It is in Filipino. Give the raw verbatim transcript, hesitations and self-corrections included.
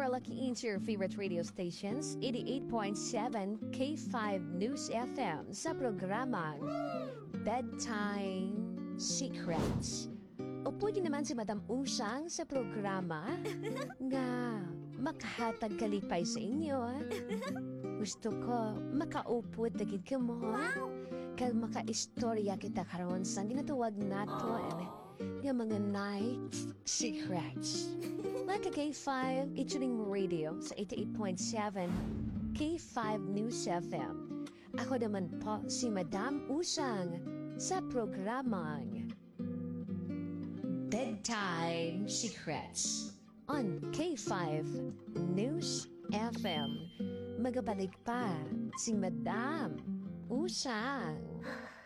are lucky into your favorite radio stations, eighty-eight point seven K five News F M sa programang Bedtime Secrets. O pwede naman si Madam Usang sa programa nga makahatag kalipay sa inyo. Gusto ko makaupod dagid ka mo. Kag maka-istorya kita karon sa ginatuwag nato nga mga night secrets. Mga K five, ituning radio sa eighty-eight point seven K five News F M. Ako naman po si Madam Usang sa programang Bedtime Secrets on K five News F M. Magabalik pa si Madam Usang.